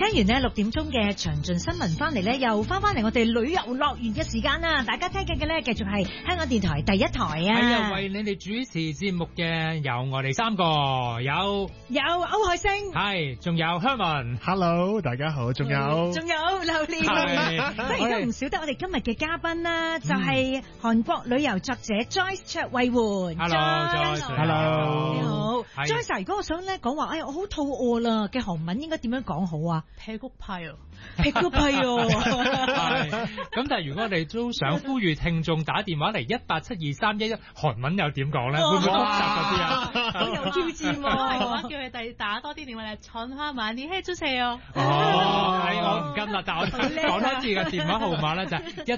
聽完呢6點鐘嘅詳盡新聞翻嚟呢，又翻嚟我哋旅遊樂園嘅時間啦！大家聽緊嘅呢，繼續係香港電台第一台啊！ 係啊，為你哋主持節目嘅有我哋3個，有歐海星， 係，仲有 Herman，Hello， 大家好，仲有榴蓮，當然都唔少得我哋今日嘅嘉賓啦，就係韓國旅遊作者 Joyce 卓慧媛。 Hello， 你好 ，Joyce， 如果我想咧講話，哎呀，我好肚餓啦嘅韓文應該點樣講好啊？ 屁股批哦， 咁但係如果我哋都想呼籲聽眾打電話嚟1872311，韓文又點講咧？會唔會複雜嗰啲啊？ 好有挑戰喎！叫佢哋打多啲電話嚟，唱花晚啲嘿，早晨哦！ 我唔跟啦，但我講多次嘅電話號碼咧就係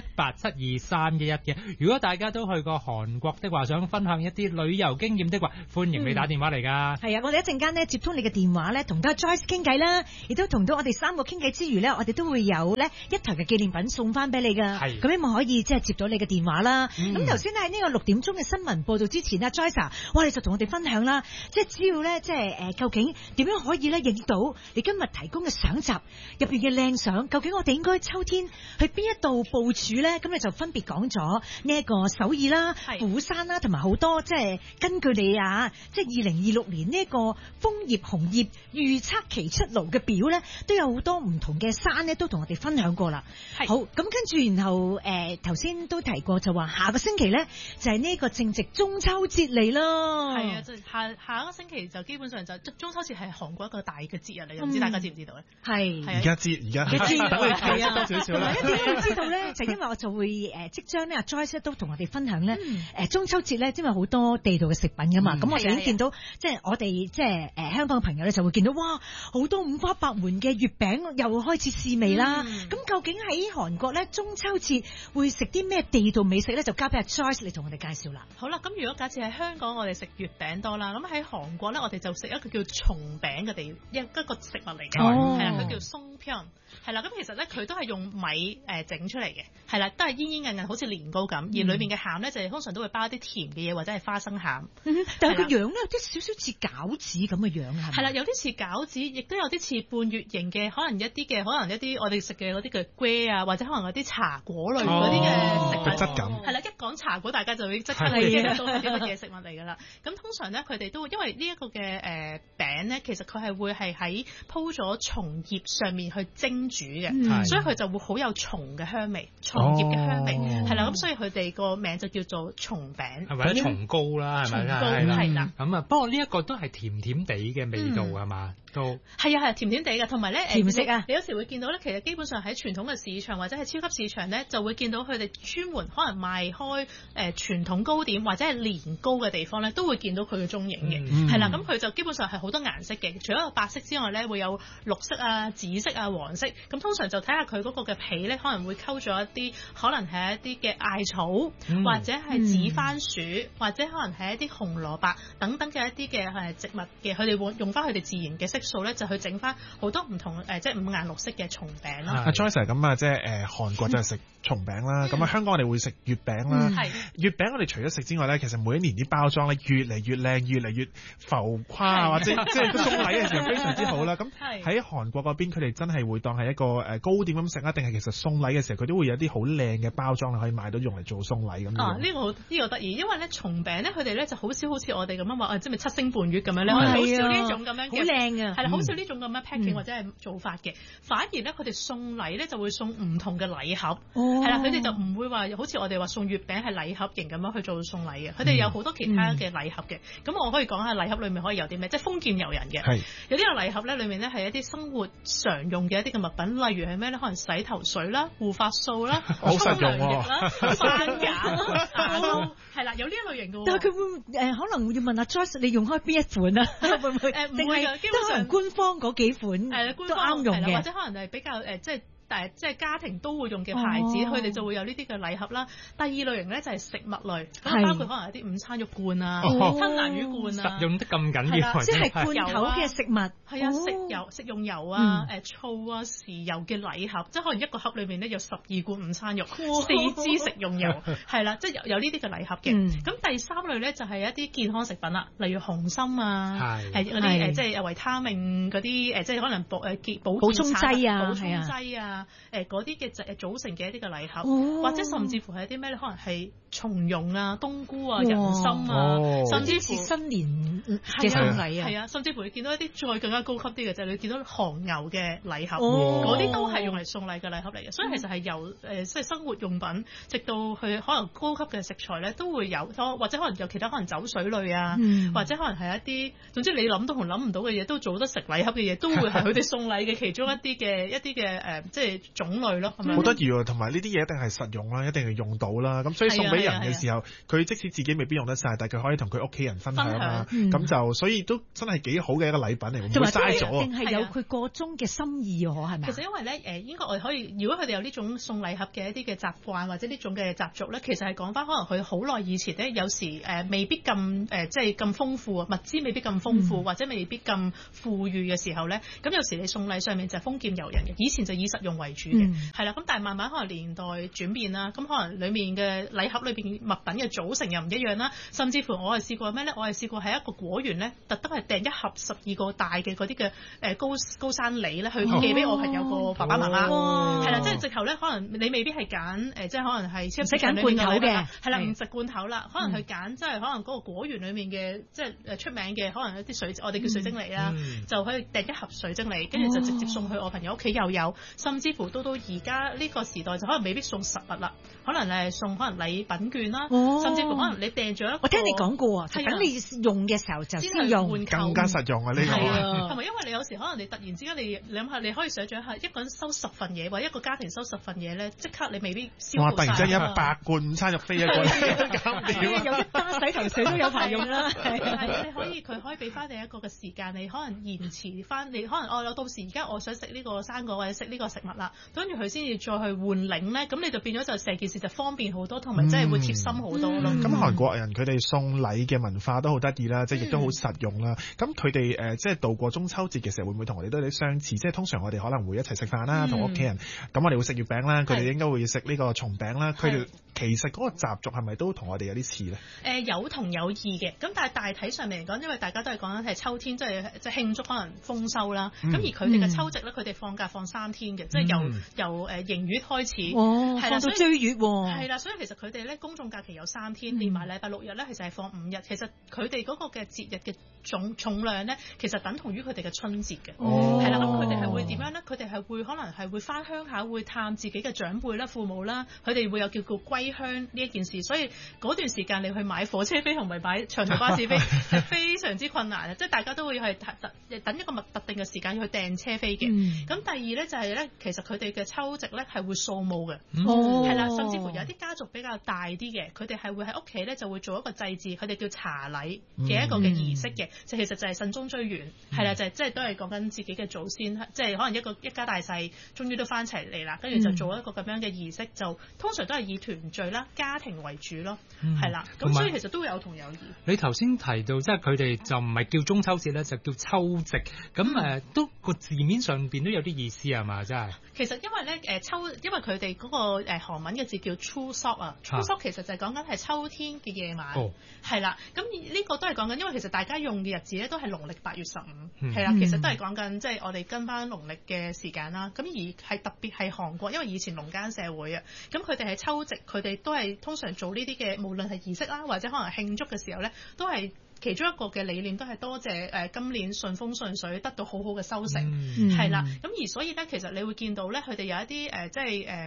1872311嘅。如果大家都去過韓國的話，想分享一啲旅遊經驗的話，歡迎你打電話嚟㗎。 係啊，我哋一陣間咧接通你嘅電話咧，同得 Joyce 傾偈啦，亦都同到我哋3個傾偈之餘咧，我哋都會有咧一台嘅紀念品送翻俾你㗎。係，咁希望可以即係接到你嘅電話啦。咁頭先喺呢個6點鐘嘅新聞報道之前啊 Joyce， 哇，你就同我哋分享啦，即係只要咧即係究竟點樣可以咧影到你今日提供嘅相集入邊嘅靚相？究竟我哋應該秋天去邊一度部署咧？咁你就分別講咗呢一個首爾啦、釜山啦，同埋好多即係根據你即係2026年呢一個楓葉紅葉預測期出爐嘅表咧，都有好多唔同嘅山咧，都同我哋分享過啦。好，咁跟住然後頭先都提過就話下個星期咧就係呢個正值中秋節嚟咯。 係啊，即係下一個星期就基本上就中秋節係韓國一個大嘅節日嚟，唔知大家知唔知道咧？係而家知，等你解釋多少少啦。 一點都知道咧，就因為我就會即將咧 Joyce 都同我哋分享咧中秋節咧，因為好多地道嘅食品噶嘛，咁我哋已經見到即係我哋即係香港嘅朋友咧就會見到哇，好多五花八門嘅月餅又開始試味啦。咁究竟喺韓國咧中秋節會食啲咩地道美食咧？就交俾阿 Joyce 嚟同我哋介紹啦。 好啦，咁如果假設喺香港我哋食月餅多啦，咁喺韓國咧我哋就食一個叫松餅嘅一個食物嚟嘅，係啦，佢叫松片，係啦，咁其實咧佢都係用米整出嚟嘅，係啦，都係煙煙韌韌好似年糕咁，而裏面嘅餡咧就通常都會包啲甜嘅嘢或者係花生餡， 但係個樣咧有啲少少似餃子咁嘅樣係啦，有啲似餃子，亦都有啲似半月形嘅，可能一啲我哋食嘅嗰啲嘅粿啊，或者可能有啲茶果類嗰啲嘅食物質感， 係啦，一講茶果大家就會即刻會記得到係啲乜嘢食物嚟㗎啦。咁通常咧佢哋都會因為呢一個嘅餅咧，其實佢係會係喺鋪咗松葉上面去蒸煮嘅，所以佢就會好有松嘅香味，松葉嘅香味係啦，咁所以佢哋個名就叫做松餅， 係咪松糕啦？係咪？ 松糕係啦。 咁啊，不過呢一個都係甜甜地嘅味道係嘛？都係啊，甜甜地嘅，同埋咧甜食啊！ 你有時會見到咧，其實基本上喺傳統嘅市場或者係超級市場咧，就會見到佢哋專門可能賣開傳統糕點或者係年糕嘅地方咧，都會見到佢嘅蹤影嘅，係啦。咁佢就基本上係好多顏色嘅，除咗有白色之外咧，會有綠色啊、紫色啊、黃色。咁通常就睇下佢嗰個嘅皮咧，可能會溝咗一啲，可能係一啲嘅艾草，或者係紫番薯，或者可能係一啲紅蘿蔔等等嘅一啲嘅植物嘅，佢哋會用翻佢哋自然嘅色素咧，就去整翻好多唔同即係5顏6色嘅松餅咯。 阿 Joyce 咁啊，即係韓國就係食松餅啦，咁啊香港我哋會食月餅啦。月餅我哋除咗食之外咧，其實每一年啲包裝咧越嚟越靚，越嚟越浮誇，或者即係送禮嘅時候非常之好啦。咁喺韓國嗰邊，佢哋真係會當係一個糕點咁食啊，定係其實送禮嘅時候佢都會有啲好靚嘅包裝可以買到用嚟做送禮咁樣。 呢個得意，因為咧松餅咧佢哋咧就好少好似我哋咁樣話即係7星半月咁樣咧，好少呢種咁樣嘅， 好靚啊， 係啦，好少呢種咁樣 packing 或者係做法嘅，反而咧佢哋送禮咧就會送唔同嘅禮盒，係啦，佢哋就唔會話好似我哋話送月餅係禮盒型咁樣去做送禮嘅，佢哋有好多其他嘅禮盒嘅。咁我可以講下禮盒裏面可以有啲咩，即係豐儉由人嘅，有啲個禮盒咧裏面咧係一啲生活常用嘅一啲嘅物品，例如係咩咧？可能洗頭水啦、護髮素啦、沖涼液啦、番梘啦，係啦，有呢一類型嘅。 但係佢會可能要問阿 Joyce 你用開邊一款啊？會唔會？ 唔會嘅，基本上官方嗰幾款都啱用嘅， 或者可能係比較即係即係家庭都會用嘅牌子，佢哋就會有呢啲嘅禮盒啦。第二類型咧就係食物類，咁包括可能有啲午餐肉罐啊、吞拿魚罐啊， 實用得咁緊要， 即係罐頭嘅食物， 係啊，食用油啊、醋啊、豉油嘅禮盒，即係可能一個盒裏面咧有12罐午餐肉、4支食用油，係啦，即係有呢啲嘅禮盒嘅。咁第三類咧就係一啲健康食品啦，例如紅參啊，係嗰啲即係維他命嗰啲即係可能補充劑啊，嗰啲嘅組成嘅一啲嘅禮盒，或者甚至乎係一啲咩咧，可能係松茸啊、冬菇啊、人參啊，甚至乎新年嘅送禮啊， 係啊，甚至乎你見到一啲再更加高級啲嘅就係你見到韓牛嘅禮盒，嗰啲都係用嚟送禮嘅禮盒嚟嘅。所以其實係由即係生活用品，直到去可能高級嘅食材咧，都會有，或者可能有其他可能酒水類啊，或者可能係一啲總之你諗到同諗唔到嘅嘢，都做得食禮盒嘅嘢，都會係佢哋送禮嘅其中一啲嘅即係種類咯。 好得意喎，同埋呢啲嘢一定係實用啦，一定係用到啦。咁所以送俾人嘅時候，佢即使自己未必用得晒，但係佢可以同佢屋企人分享啦。咁就所以都真係幾好嘅一個禮品嚟，唔會嘥咗。 定係有佢個中嘅心意喎，係咪？ 其實因為咧應該我哋可以，如果佢哋有呢種送禮盒嘅一啲嘅習慣或者呢種嘅習俗咧，其實係講翻可能佢好耐以前咧，有時未必咁即係咁豐富啊，物資未必咁豐富，或者未必咁富裕嘅時候咧，咁有時你送禮上面就係豐儉由人嘅，以前就以實用為主嘅，係啦。咁但係慢慢可能年代轉變啦，咁可能裡面嘅禮盒裏邊物品嘅組成又唔一樣啦，甚至乎我係試過咩咧？我係試過喺一個果園咧，特登係訂一盒12個大嘅嗰啲嘅高山梨咧，去寄俾我朋友個爸爸媽媽，係啦，即係直頭咧，可能你未必係揀即係可能係超級市場罐頭嘅，係啦，唔食罐頭啦，可能去揀即係可能嗰個果園裡面嘅即係出名嘅，可能一啲我哋叫水晶梨啦，就可以訂一盒水晶梨，跟住就直接送去我朋友屋企又有，甚至乎到而家呢個時代就可能未必送實物啦，可能係送可能禮品券啦，甚至乎可能你訂咗一個， 我聽你講過啊，等你用嘅時候就先用， 更加實用啊呢個， 同埋因為你有時可能你突然之間你諗下，你可以想象下一個人收10份嘢，或者一個家庭收10份嘢咧，即刻你未必消耗曬。哇！ 突然之間100罐午餐肉飛一個，搞掂有一打洗頭水都有排用啦。 係佢可以俾翻你一個嘅時間，你可能延遲翻，你可能我到時而家我想食呢個生果或者食呢個食物啦，跟住佢先至再去換領咧，咁你就變咗就成件事就方便好多，同埋真係會貼心好多咯。 咁韓國人佢哋送禮嘅文化都好得意啦，即係亦都好實用啦。咁佢哋即係度過中秋節嘅時候，會唔會同我哋都有啲相似？即係通常我哋可能會一齊食飯啦，同屋企人。咁我哋會食月餅啦，佢哋應該會食呢個鬆餅啦。佢哋其實嗰個習俗係咪都同我哋有啲似咧？ 有同有異嘅，咁但係大體上面嚟講，因為大家都係講緊係秋天，即係慶祝可能豐收啦。咁而佢哋嘅秋夕咧，佢哋放假放3天嘅，即係由迎月開始，係啦， 到追月喎。 係啦，所以其實佢哋咧公眾假期有3天，連埋禮拜6日咧，其實係放5日。其實佢哋嗰個嘅節日嘅重量咧，其實等同於佢哋嘅春節嘅。係啦，咁佢哋係會點樣咧？佢哋係會可能係會翻鄉下，會探自己嘅長輩啦、父母啦，佢哋會有叫做歸鄉呢一件事。所以嗰段時間你去買火車飛同埋買長途巴士飛係非常之困難嘅，即係大家都會係等一個特定嘅時間去訂車飛嘅。咁第二咧就係咧，其實佢哋嘅秋夕咧係會掃墓嘅，係啦，甚至乎有啲家族比較大啲嘅，佢哋係會喺屋企咧就會做一個祭祀，佢哋叫茶禮嘅一個嘅儀式嘅，其實就係慎終追遠，係啦，就係即係都係講緊自己嘅祖先，即係可能一家大細終於都翻齊嚟啦，跟住就做一個咁樣嘅儀式，就通常都係以團聚啦、家庭為主咯，係啦，咁所以其實都會有同有異。 你頭先提到即係佢哋就唔係叫中秋節咧，就叫秋夕，咁都個字面上邊都有啲意思係嘛？真係。 其實因為咧因為佢哋嗰個韓文嘅字叫 Chuseok 啊，Chuseok 其實就係講緊係秋天嘅夜晚，係啦。咁呢個都係講緊，因為其實大家用嘅日子咧都係農曆8月15，係啦，其實都係講緊即係我哋跟翻農曆嘅時間啦。咁而係特別係韓國，因為以前農耕社會啊，咁佢哋係秋夕，佢哋都係通常做呢啲嘅，無論係儀式啦，或者可能慶祝嘅時候咧，都係其中一個嘅理念，都係多謝今年順風順水，得到好好嘅收成，係啦。咁而所以咧，其實你會見到咧，佢哋有一啲即係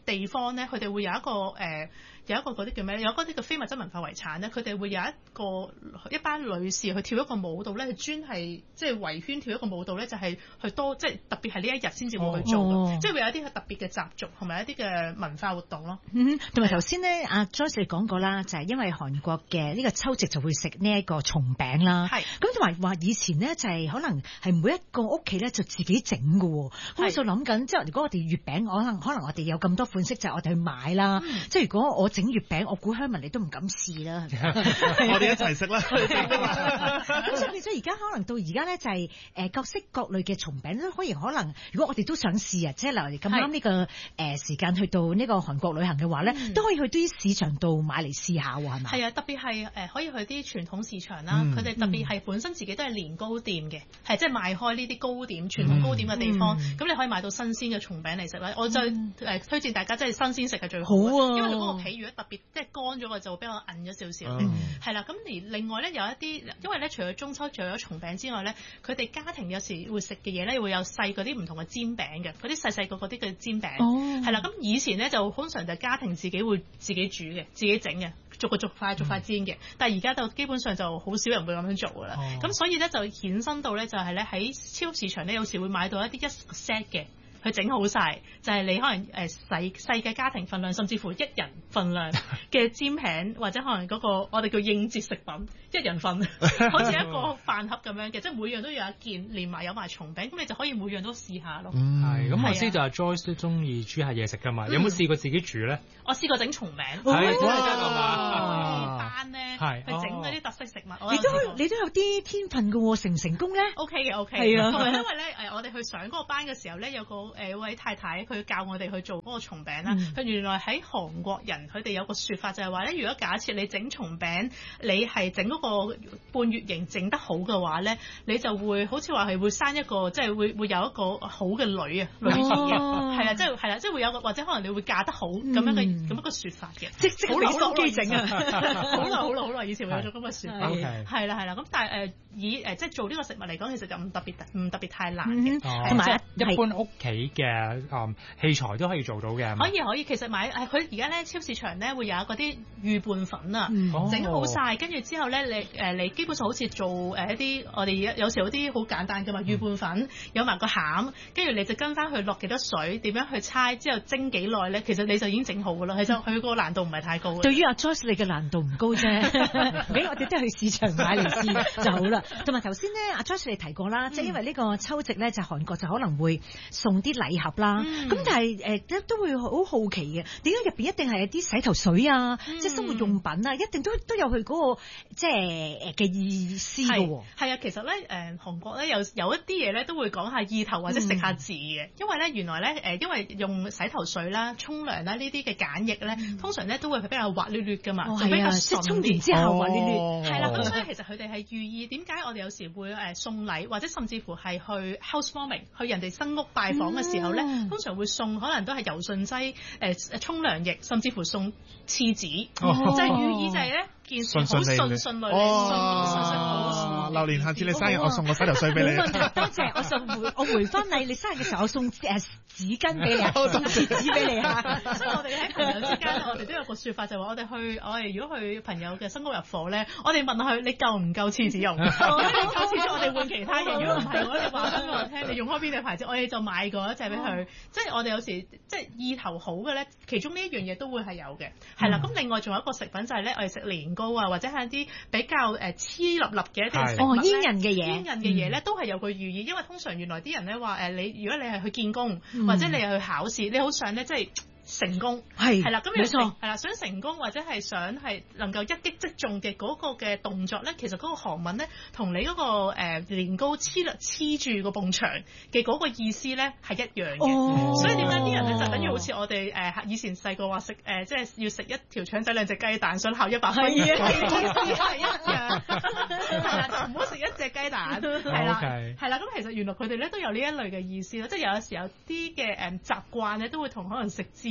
地方咧，佢哋會有一個有一個嗰啲叫咩？有嗰啲叫非物質文化遺產咧，佢哋會有一班女士去跳一個舞蹈咧，係專係即係圍圈跳一個舞蹈咧，就係去多即係特別係呢一日先至會去做，即係會有一啲特別嘅習俗同埋一啲嘅文化活動咯。 同埋頭先咧，阿 Joyce 你講過啦，就係因為韓國嘅呢個秋夕就會食呢一個松餅啦。係咁同埋話以前咧就係可能係每一個屋企咧就自己整嘅喎。咁我就諗緊，即係如果我哋月餅，可能我哋有咁多款式，就係我哋去買啦。即係如果我整月餅，我估香文你都唔敢試啦。 我哋一齊食啦。 咁所以變咗而家可能到而家咧就係各式各類嘅松餅都可能，如果我哋都想試啊，即係例如咁啱呢個時間去到呢個韓國旅行嘅話咧，都可以去啲市場度買嚟試下喎，係嘛？係啊，特別係可以去啲傳統市場啦，佢哋特別係本身自己都係年糕店嘅，係即係賣開呢啲糕點、傳統糕點嘅地方，咁你可以買到新鮮嘅松餅嚟食啦。我再推薦大家即係新鮮食係最好啊，因為嗰個皮如果特別即係乾咗嘅就會比較韌咗少少嘅，係啦。咁而另外咧有一啲，因為咧除咗中秋除咗松餅之外咧，佢哋家庭有時會食嘅嘢咧會有細嗰啲唔同嘅煎餅嘅，嗰啲細細個嗰啲嘅煎餅，係啦。咁以前咧就通常就家庭自己會自己煮嘅，自己整嘅，逐塊煎嘅。但係而家就基本上就好少人會咁樣做㗎啦。咁所以咧就衍生到咧就係咧喺超級市場咧有時會買到一啲set 嘅。佢整好晒，就係你可能細嘅家庭份量，甚至乎一人份量嘅煎餅，或者可能嗰個我哋叫應節食品，一人份，好似一個飯盒咁樣嘅，即係每樣都有一件，連埋有埋松餅，咁你就可以每樣都試下咯。 係，咁我知就係 Joyce 都中意煮下嘢食㗎嘛，有冇試過自己煮咧？ 我試過整松餅， 係真係班咧，去整嗰啲特色食物。 你都有啲天分㗎喎，成唔成功咧 ？OK 嘅， 係啊。 同埋因為咧我哋去上嗰個班嘅時候咧，有個位太太佢教我哋去做嗰個松餅啦。佢原來喺韓國人佢哋有個説法就係話咧，如果假設你整松餅，你係整嗰個半月形整得好嘅話咧，你就會好似話係會生一個即係會有一個好嘅女啊，女兒啊，係啦，即係會有個或者可能你會嫁得好咁樣嘅咁一個説法嘅。 即係好心機整啊！ 好耐以前會有咗咁嘅説法。係啦。咁但係以即係做呢個食物嚟講，其實就唔特別太難嘅。 同埋一般屋企嘅器材都可以做到嘅。 可以，其實買佢而家咧超市場咧會有嗰啲預拌粉啊，整好晒，跟住之後咧你基本上好似做一啲我哋有時有啲好簡單㗎嘛，預拌粉有埋個餡，跟住你就跟翻去落幾多水，點樣去猜，之後蒸幾耐咧，其實你就已經整好㗎啦。其實佢個難度唔係太高嘅。 對於阿 Joyce 你嘅難度唔高啫，我哋都係去市場買嚟試就好啦。同埋頭先咧，阿 Joyce 你提過啦，即係因為呢個秋夕咧，就韓國就可能會送啲禮盒啦。咁但係都會好好奇嘅，點解入邊一定係一啲洗頭水啊，即係生活用品啊，一定都有佢嗰個即係嘅意思嘅喎。 係啊，其實咧韓國咧有一啲嘢咧都會講下意頭或者食下字嘅，因為咧原來咧因為用洗頭水啦、沖涼啦呢啲嘅梘液咧，通常咧都會比較滑捋捋㗎嘛，就比較順啲。 沖完之後滑捋捋。 係啦，咁所以其實佢哋係寓意點解我哋有時會送禮，或者甚至乎係去 housewarming 去人哋新屋拜訪嘅時候咧，通常會送可能都係柔順劑、沖涼液，甚至乎送廁紙，就係寓意就係咧件事好順利，順榴蓮，下次你生日我送個洗頭水俾你。 冇問題，多謝。我回翻你生日嘅時候，我送紙巾俾你，送廁紙俾你嚇。 所以我哋喺朋友之間，我哋都有個説法，就係話我哋如果去朋友嘅新屋入伙咧，我哋問佢你夠唔夠廁紙用？如果你夠廁紙，我哋換其他嘢；如果唔係，我哋話俾我聽，你用開邊隻牌子，我哋就買過一隻俾佢。即係我哋有時即係意頭好嘅咧，其中呢一樣嘢都會係有嘅。係啦，咁另外仲有一個食品就係咧，我哋食年糕啊，或者係一啲比較黐立立嘅一啲食物咧， 煙韌嘅嘢咧都係有個寓意，因為通常原來啲人咧話你如果你係去見工，或者你係去考試，你好想咧即係成功係啦，咁你係啦，想成功或者係想係能夠一擊即中嘅嗰個嘅動作咧，其實嗰個韓文咧同你嗰個年糕黐住個埲牆嘅嗰個意思咧係一樣嘅。所以點解啲人咧就等於好似我哋以前細個話食即係要食一條腸仔兩隻雞蛋，想考100分嘅意思係一樣，係啦，就唔好食一隻雞蛋，係啦，係啦。咁其實原來佢哋咧都有呢一類嘅意思啦，即係有時有啲嘅習慣咧都會同可能食字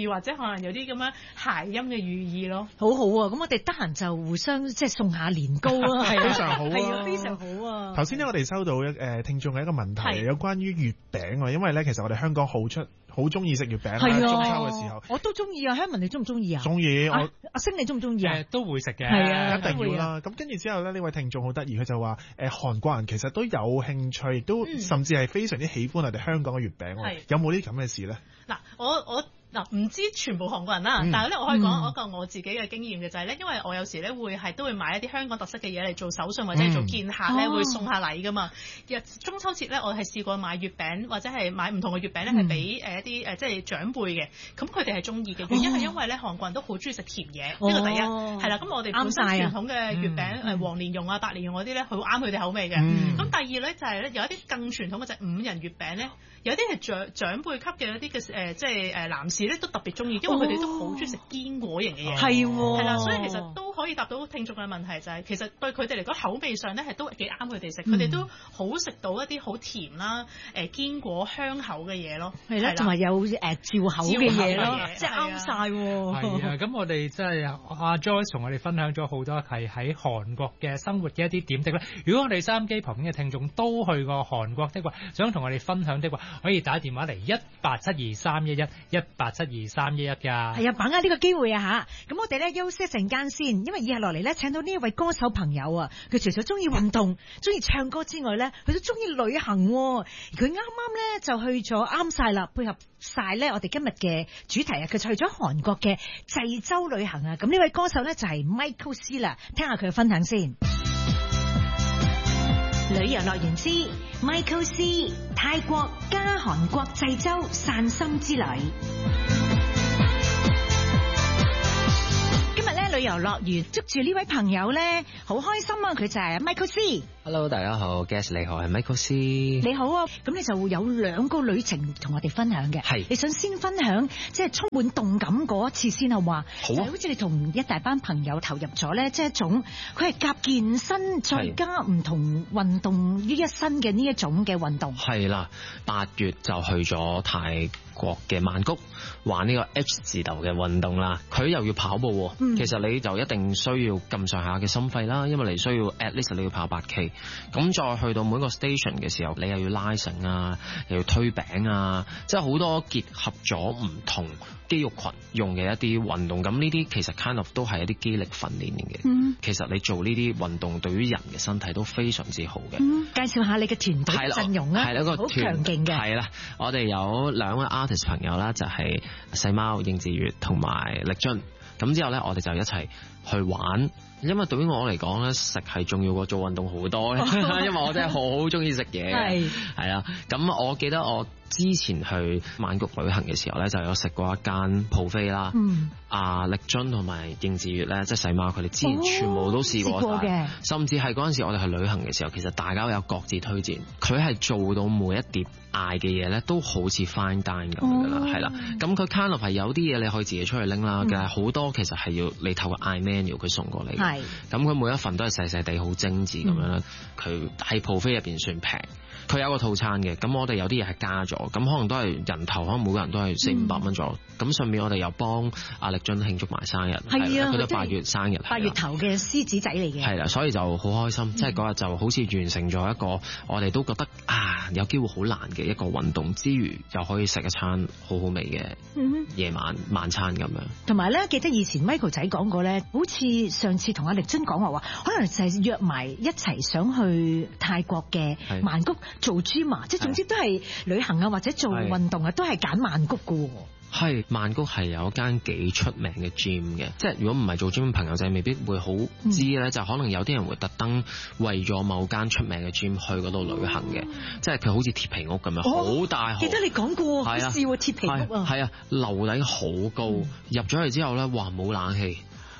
意，或者可能有啲咁樣諧音嘅寓意咯。 好好啊！咁我哋得閒就互相即係送下年糕啊，係非常好啊， 係啊，非常好啊！ 頭先咧，我哋收到聽眾嘅一個問題，有關於月餅啊，因為咧其實我哋香港好中意食月餅啦，中秋嘅時候我都中意啊。香文你中唔中意啊？ 中意， 阿星你中唔中意啊？ 都會食嘅， 係啊， 一定要啦。咁跟住之後咧，呢位聽眾好得意，佢就話韓國人其實都有興趣，亦都甚至係非常之喜歡我哋香港嘅月餅。有冇呢啲咁嘅事咧？ 嗱，我唔知全部韓國人啦，但係咧我可以講一個我自己嘅經驗嘅就係咧，因為我有時咧都會買一啲香港特色嘅嘢嚟做手信或者係做見客咧，會送下禮噶嘛。中秋節咧，我係試過買月餅或者係買唔同嘅月餅咧，係俾一啲即係長輩嘅，咁佢哋係中意嘅。原因係因為咧韓國人都好中意食甜嘢，呢個第一係啦。咁我哋本身傳統嘅月餅黃蓮蓉啊、白蓮蓉嗰啲咧，好啱佢哋口味嘅。咁第二咧就係咧有一啲更傳統嘅就係五仁月餅咧，有啲係長輩級嘅一啲嘅即係男士咧都特別中意，因為佢哋都好中意食堅果型嘅嘢。係啦，所以其實都可以答到聽眾嘅問題，就係其實對佢哋嚟講口味上咧係都幾啱佢哋食，佢哋都好食到一啲好甜啦、堅果香口嘅嘢咯。係啦， 同埋有照口嘅嘢咯，即係啱晒。 係啊，咁我哋真係阿 Joyce 同我哋分享咗好多係喺韓國嘅生活嘅一啲點滴咧。如果我哋收音機旁邊嘅聽眾都去過韓國的話，想同我哋分享的話，可以打電話嚟1872311，1872311㗎。 係啊，把握呢個機會啊嚇！咁我哋咧休息一陣間先，因為以下落嚟咧請到呢一位歌手朋友啊，佢除咗中意運動、中意唱歌之外咧，佢都中意旅行。而佢啱啱咧就去咗啱晒啦，配合晒咧我哋今日嘅主題啊！佢就去咗韓國嘅濟州旅行啊！咁呢位歌手咧就係 Michael C 啦，聽下佢嘅分享先。旅遊樂園之 Michael C 泰國加韓國濟州散心之旅。今日咧旅遊樂園捉住呢位朋友咧，好開心啊！佢就係 Michael C。Hello， 大家好 ，Guest 你好，係 Michael C。 你好啊，咁你就會有2個旅程同我哋分享嘅。係，你想先分享即係充滿動感嗰一次先好嘛？好啊，就好似你同一大班朋友投入咗咧，即係一種佢係夾健身再加唔同運動於一身嘅呢一種嘅運動。係啦，8月就去咗泰國嘅曼谷玩呢個 H 字頭嘅運動啦。佢又要跑步，其實你就一定需要咁上下嘅心肺啦，因為你需要 at least 你要跑8K。咁再去到每個 station 嘅時候，你又要拉繩啊，又要推餅啊，即係好多結合咗唔同肌肉群用嘅一啲運動。咁呢啲其實 kind of 都係一啲肌力訓練嘅。其實你做呢啲運動對於人嘅身體都非常之好嘅。介紹下你嘅團隊陣容啊，係好強勁嘅。係啦，我哋有2位 artist 朋友啦，就係細貓、應智越同埋力臻。咁之後咧，我哋就一齊去玩。因為對於我嚟講咧，食係重要過做運動好多。因為我真係好中意食嘢嘅。係啊，咁我記得我之前去曼谷旅行嘅時候咧，就有食過一間 buffet 啦。力臻同埋應智越咧，即係細貓，佢哋之前全部都試過嘅。甚至係嗰陣時我哋去旅行嘅時候，其實大家有各自推薦。佢係做到每一碟嗌嘅嘢咧，都好似 fine dine 咁㗎啦，係啦。咁佢 kind of 係有啲嘢你可以自己出去拎啦，但係好多其實係要你透過嗌 menu 佢送過嚟。咁佢每一份都係細細地好精緻咁樣啦。佢喺 buffet 入邊算平。佢有個套餐嘅，咁我哋有啲嘢係加咗，咁可能都係人頭，可能每個人都係400-500蚊左右。咁順便我哋又幫阿力臻慶祝埋生日，係啊，佢都8月生日，8 月頭嘅獅子仔嚟嘅，係啦，所以就好開心，即係嗰日就好似完成咗一個我哋都覺得有機會好難嘅一個運動之餘，又可以食一餐好好味嘅夜晚餐咁樣。同埋咧，記得以前 Michael 仔講過咧，好似上次同阿力臻講話，可能就係約埋一齊想去泰國嘅曼谷做 gym 啊，即係總之都係旅行啊，或者做運動啊，都係揀曼谷㗎喎。係曼谷係有一間幾出名嘅 gym 嘅，即係如果唔係做 gym 朋友仔未必會好知咧，就可能有啲人會特登為咗某間出名嘅 gym 去嗰度旅行嘅，即係佢好似鐵皮屋咁樣，好大。記得你講過，好笑喎，鐵皮屋啊，係啊，樓底好高，入咗去之後咧，哇冇冷氣。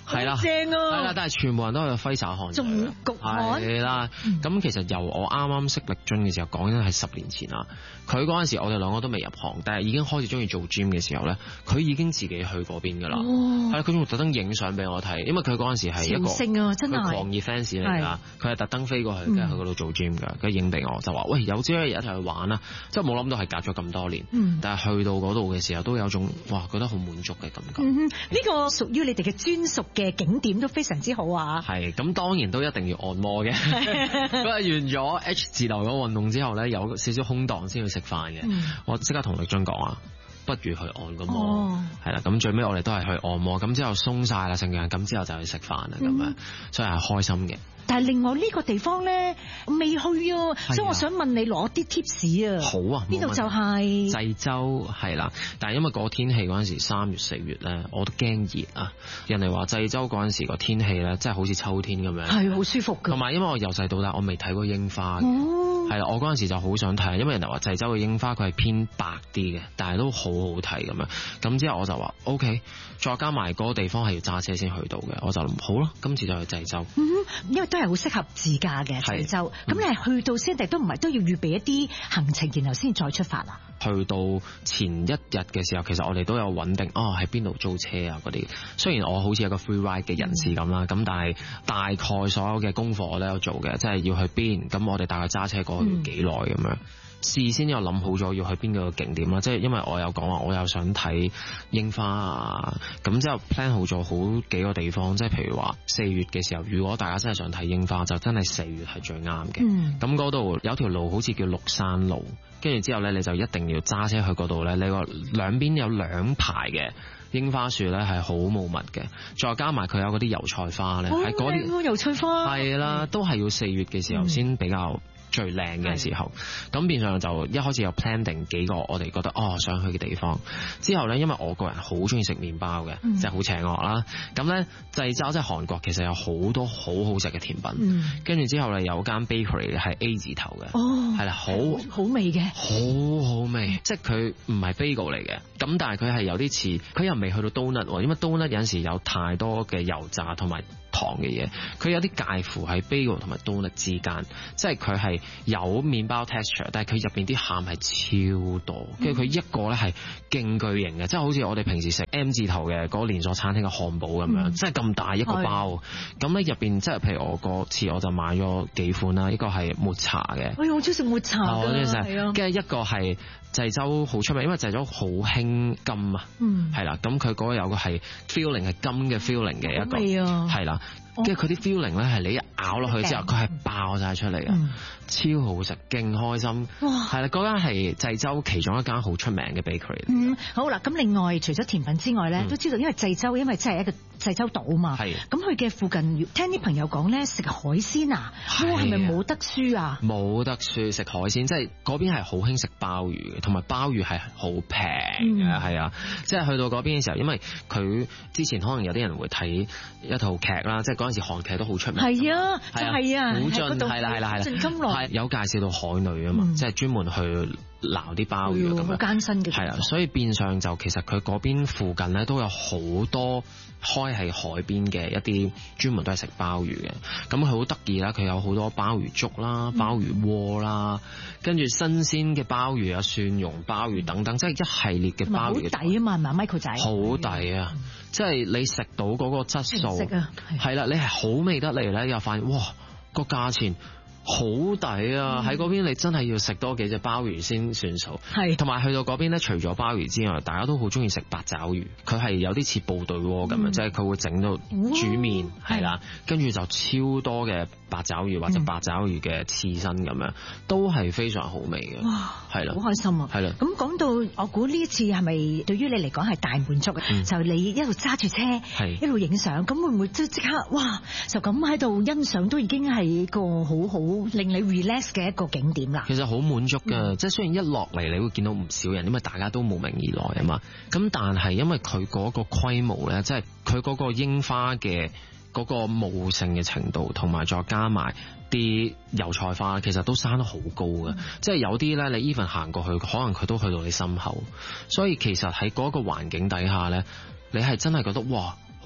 係啦， 正啊， 係啦，但係全部人都係揮灑汗， 仲焗汗， 係啦。咁其實由我啱啱識力臻嘅時候，講緊係10年前啦。佢嗰陣時我哋兩個都未入行，但係已經開始中意做 gym 嘅時候咧，佢已經自己去嗰邊㗎啦。係啦，佢仲特登影相俾我睇，因為佢嗰陣時係一個佢狂熱 fans 嚟㗎，佢係特登飛過去跟住去嗰度做 gym 㗎，跟住影俾我就話：喂，有朝一日一齊去玩啦！即係冇諗到係隔咗咁多年，但係去到嗰度嘅時候都有種哇覺得好滿足嘅感覺。 呢個屬於你哋嘅專屬嘅景點都非常之好啊！係咁，當然都一定要按摩嘅。咁完咗 H 字頭嗰個運動之後咧，有少少空檔先去食飯嘅。我即刻同力臻講啊，不如去按個摩，係啦。咁最尾我哋都係去按摩，咁之後鬆晒啦成樣，咁之後就去食飯啦咁樣，所以係開心嘅。 但係另外呢個地方咧未去啊，所以我想問你攞啲 tips 啊。 好啊， 呢度就係濟州係啦，但係因為個天氣嗰陣時3月4月咧，我都驚熱啊。人哋話濟州嗰陣時個天氣咧，真係好似秋天咁樣，係好舒服㗎。同埋因為我由細到大我未睇過櫻花嘅，係啦，我嗰陣時就好想睇，因為人哋話濟州嘅櫻花佢係偏白啲嘅，但係都好好睇咁樣。咁之後我就話 OK， 再加埋嗰個地方係要揸車先去到嘅，我就諗好啦，今次就去濟州。因為都係好適合自駕嘅濟州，咁你係去到先定都唔係都要預備一啲行程，然後先再出發啊？去到前一日嘅時候，其實我哋都有穩定喺邊度租車啊嗰啲。雖然我好似一個 free ride 嘅人士咁啦，咁但係大概所有嘅功課我都有做嘅，即係要去邊，咁我哋大概揸車過去要幾耐咁樣。事先有諗好咗要去邊個景點啦，即係因為我有講話我又想睇櫻花啊，咁之後 plan 好咗好幾個地方，即係譬如話4月嘅時候，如果大家真係想睇櫻花，就真係4月係最啱嘅。咁嗰度有條路好似叫綠山路，跟住之後咧你就一定要揸車去嗰度咧，你個兩邊有2排嘅櫻花樹咧係好茂密嘅，再加埋佢有嗰啲油菜花咧，喺嗰啲油菜花係啦，都係要4月嘅時候先比較最靚嘅時候，咁變相就一開始有 plan 定幾個我哋覺得想去嘅地方。之後咧，因為我個人好中意食麵包嘅，即係好邪惡啦。咁咧濟州即係韓國，其實有好多好好食嘅甜品。跟住之後咧有間 bakery 係 A 字頭嘅，係啦，好味嘅，好好味。即係佢唔係 bagel 嚟嘅，咁但係佢係有啲似，佢又未去到 donut，因為 donut 有陣時有太多嘅油炸同埋糖嘅嘢，佢有啲介乎喺 bagel 同埋 donut 之間，即係佢係有麵包 texture， 但係佢入邊啲餡係超多，跟住佢一個咧係勁巨型嘅，即係好似我哋平時食 M 字頭嘅嗰個連鎖餐廳嘅漢堡咁樣，即係咁大一個包。咁咧入邊即係譬如我嗰次我就買咗幾款啦，一個係抹茶嘅，我好中意食抹茶㗎，跟住一個係濟州好出名，因為濟州好興金啊，係啦，咁佢嗰個有個係 feeling 係金嘅 feeling 嘅一個，係啦。跟住佢啲 feeling 咧係你一咬落去之後，佢係爆晒出嚟啊！超好食，勁開心。哇！係啦，嗰間係濟州其中一間好出名嘅 bakery。好啦，咁另外除咗甜品之外咧，都知道因為濟州因為真係一個濟州島啊嘛。係。咁佢嘅附近，聽啲朋友講咧，食海鮮啊，係咪冇得輸啊？冇得輸，食海鮮，即係嗰邊係好興食鮑魚嘅，同埋鮑魚係好平嘅，係啊。即係去到嗰邊嘅時候，因為佢之前可能有啲人會睇一套劇啦，即係嗰陣時韓劇都好出名。係啊，就係啊，古晉係啦，晉金樂有介紹到海女啊嘛，即係專門去撈啲鮑魚咁樣，好艱辛嘅。係啊，所以變相就其實佢嗰邊附近咧都有好多開喺海邊嘅一啲專門都係食鮑魚嘅。咁佢好得意啦，佢有好多鮑魚粥啦、鮑魚鍋啦，跟住新鮮嘅鮑魚啊、蒜蓉鮑魚等等，即係一系列嘅鮑魚。好抵啊嘛，係咪 Michael 仔？好抵啊！即係你食到嗰個質素係啦，你係好味得嚟咧，又發現哇個價錢好抵啊！喺嗰邊你真係要食多幾隻鮑魚先算數。係，同埋去到嗰邊咧，除咗鮑魚之外，大家都好中意食八爪魚。佢係有啲似部隊鍋咁樣，即係佢會整到煮麵係啦，跟住就超多嘅八爪魚或者八爪魚嘅刺身咁樣，都係非常好味嘅。哇，係啦，好開心啊！係啦，咁講到我估呢次係咪對於你嚟講係大滿足？就你一路揸住車，一路影相，咁會唔會即刻哇就咁喺度欣賞，都已經係一個好好令你 relax 嘅一個景點啦。其實好滿足㗎，即係雖然一落嚟你會見到唔少人，因為大家都慕名而來啊嘛。咁但係因為佢嗰個規模咧，即係佢嗰個櫻花嘅嗰個茂盛嘅程度，同埋再加埋啲油菜花，其實都生得好高嘅。即係有啲咧，你 even 行過去，可能佢都去到你心口。所以其實喺嗰個環境底下咧，你係真係覺得哇！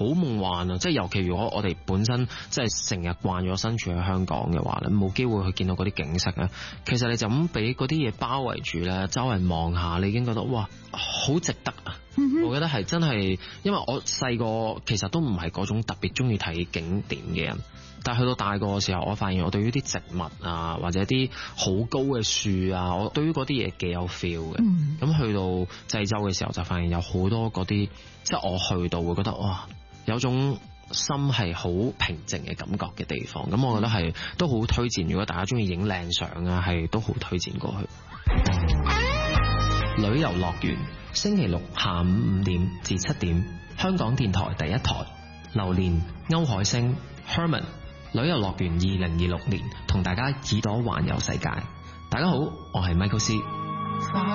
好夢幻啊！即係尤其如果我哋本身即係成日慣咗身處喺香港嘅話咧，冇機會去見到嗰啲景色咧，其實你就咁俾嗰啲嘢包圍住咧，周圍望下，你已經覺得哇，好值得啊！我覺得係真係，因為我細個其實都唔係嗰種特別中意睇景點嘅人，但係去到大個嘅時候，我發現我對於啲植物啊，或者啲好高嘅樹啊，我對於嗰啲嘢幾有 feel 嘅。咁去到濟州嘅時候，就發現有好多嗰啲，即係我去到會覺得哇，有種心係好平靜嘅感覺嘅地方。咁我覺得係都好推薦，如果大家中意影靚相啊，係都好推薦過去。旅遊樂園，星期六下午5點至7點，香港電台第一台，榴蓮、歐海星、Herman 旅遊樂園2026年同大家耳朵環遊世界。大家好，我係 Michael C。